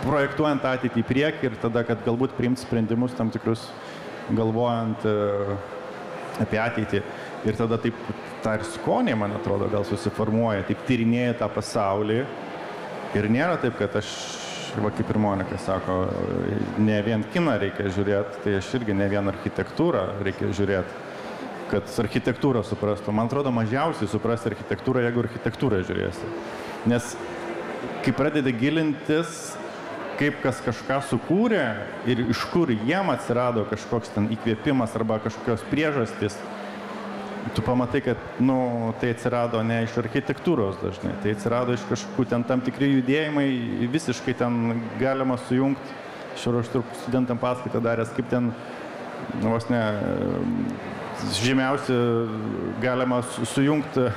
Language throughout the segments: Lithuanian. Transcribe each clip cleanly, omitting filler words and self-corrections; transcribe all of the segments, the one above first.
projektuojant ateitį į priekį ir tada, kad galbūt priimti sprendimus tam tikrus, galvojant apie ateitį. Ir tada taip tą ir skonį, man atrodo, gal susiformuoja, taip tyrinėja tą pasaulį. Ir nėra taip, kad aš, va, kaip ir Monika sako, ne vien kiną reikia žiūrėti, tai aš irgi ne vien architektūrą reikia žiūrėti, kad architektūrą suprastų. Man atrodo, mažiausiai suprasti architektūrą, jeigu architektūrą žiūrėsi. Nes kai pradedi gilintis, kaip kas kažką sukūrė ir iš kur jiem atsirado kažkoks ten įkvėpimas arba kažkokios priežastys, tu pamatai, kad tai atsirado ne iš architektūros dažnai, tai atsirado iš kažkokių ten tam tikri judėjimai, visiškai ten galima sujungti, aš studentam paskaitą daręs, kaip ten, vos ne, žymiausia galima sujungti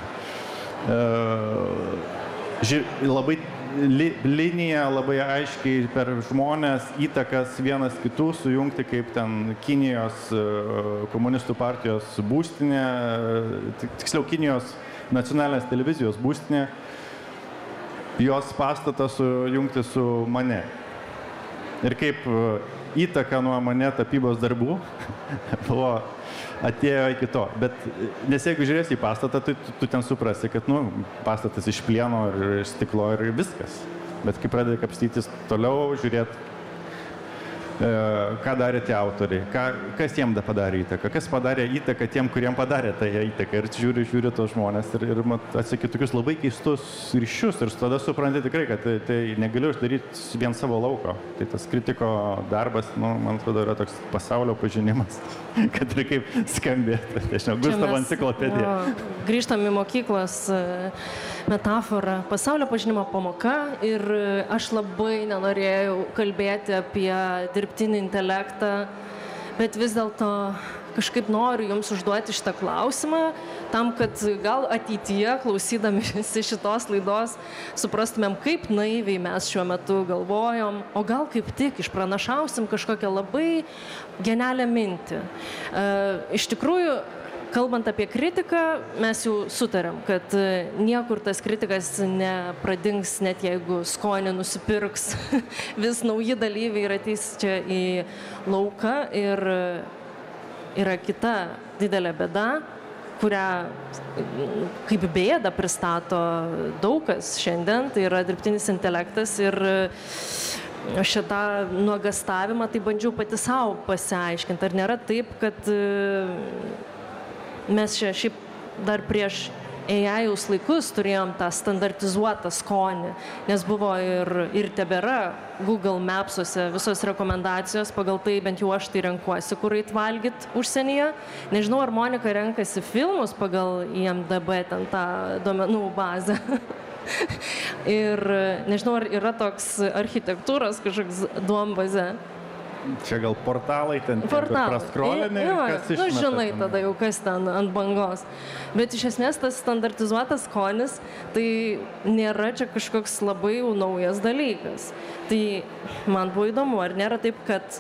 labai liniją, labai aiškiai per žmonės įtakas vienas kitų sujungti, kaip ten Kinijos komunistų partijos būstinė, tiksliau Kinijos nacionalinės televizijos būstinė, jos pastatą sujungti su Mane. Ir kaip įtaka nuo Mane tapybos darbų buvo atėjo iki to. Bet, nes jeigu žiūrėsi į pastatą, tai tu ten suprasi, kad pastatas iš plieno ir iš stiklo ir viskas. Bet kai pradedi kapstytis toliau, žiūrėti, ką darė tie autoriai, kas jiem da padarė įtaką, kas padarė įtaką tiem, kuriem padarė tą įtaką. Ir žiūri tos žmonės ir atsakyti tokius labai keistus ryšius ir tada supranti tikrai, kad tai negaliu uždaryti vien savo lauko. Tai tas kritiko darbas, man atrodo, yra toks pasaulio pažinimas, kad ir kaip skambėtų. Nežinau, Gustavo enciklopedija. Grįžtam į mokyklos metaforą. Pasaulio pažinimo pamoka ir aš labai nenorėjau kalbėti apie dirbtinį intelektą, bet vis dėlto kažkaip noriu jums užduoti šitą klausimą, tam, kad gal ateityje, klausydami visi šitos laidos, suprastumėm, kaip naiviai mes šiuo metu galvojom, o gal kaip tik išpranašausim kažkokią labai genialią mintį. Iš tikrųjų, kalbant apie kritiką, mes jau sutarėm, kad niekur tas kritikas nepradings, net jeigu skonį nusipirks vis nauji dalyviai ir ateis čia į lauką. Ir yra kita didelė bėda, kurią kaip bėdą pristato daug kas šiandien, tai yra dirbtinis intelektas. Ir šitą nuogastavimą tai bandžiau pati savo pasiaiškinti. Ar nėra taip, kad mes čia šiaip dar prieš AI-jaus laikus turėjom tą standartizuotą skonį, nes buvo ir tebėra Google Mapsuose visos rekomendacijos, pagal tai bent jau aš tai renkuosi, kur eit valgyt užsienyje. Nežinau, ar Monika renkasi filmus pagal IMDb ten tą duomenų bazę. Ir nežinau, ar yra toks architektūros kažkoks duombazė. Čia gal portalai ten praskrolinė, kas išmeta. Žinai tada jau, kas ten ant bangos. Bet iš esmės tas standartizuotas skonis, tai nėra čia kažkoks labai jau naujas dalykas. Tai man buvo įdomu, ar nėra taip, kad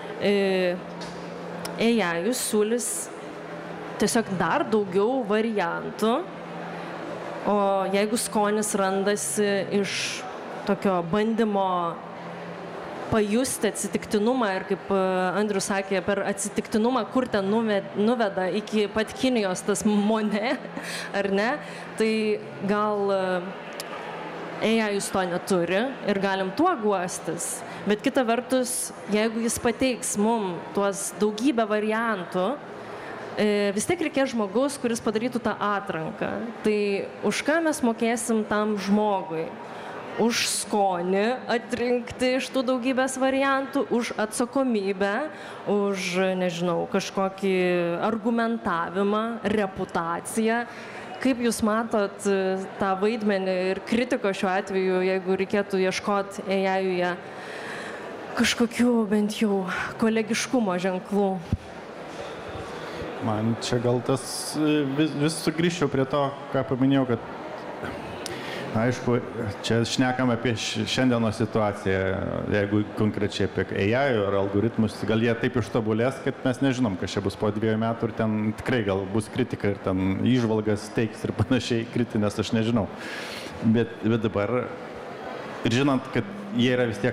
AI siūlys tiesiog dar daugiau variantų, o jeigu skonis randasi iš tokio bandymo pajusti atsitiktinumą ir, kaip Andrius sakė, per atsitiktinumą, kur ten nuveda iki pat Kinijos tas Mone, ar ne, tai gal AI jūs to neturi ir galim tuo guostis. Bet kita vertus, jeigu jis pateiks mum tuos daugybę variantų, vis tiek reikės žmogus, kuris padarytų tą atranką. Tai už ką mes mokėsim tam žmogui? Už skonį atrinkti iš tų daugybės variantų, už atsakomybę, už, nežinau, kažkokį argumentavimą, reputaciją. Kaip jūs matot tą vaidmenį ir kritiko šiuo atveju, jeigu reikėtų ieškoti AI-uje kažkokių bent jau kolegiškumo ženklų? Man čia gal tas vis sugrįžčiau prie to, ką paminėjau, kad aišku, čia šnekam apie šiandienos situaciją, jeigu konkrečiai apie AI ar algoritmus, gal jie taip ištobulės, kad mes nežinom, kas čia bus po 2 metų ir ten tikrai gal bus kritika ir ten įžvalgas teiks ir panašiai kritinės, aš nežinau. Bet dabar, ir žinant, kad jie yra vis tiek